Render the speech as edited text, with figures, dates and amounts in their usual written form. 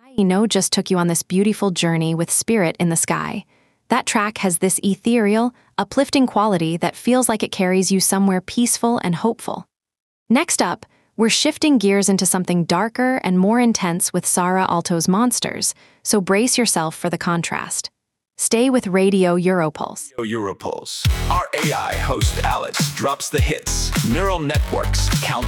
Know just took you on this beautiful journey with Spirit in the Sky. That track has this ethereal, uplifting quality that feels like it carries you somewhere peaceful and hopeful. Next up, we're shifting gears into something darker and more intense with Sara Alto's Monsters, so brace yourself for the contrast. Stay with Radio Europulse. Europulse. Our AI host Alex drops the hits. Neural networks count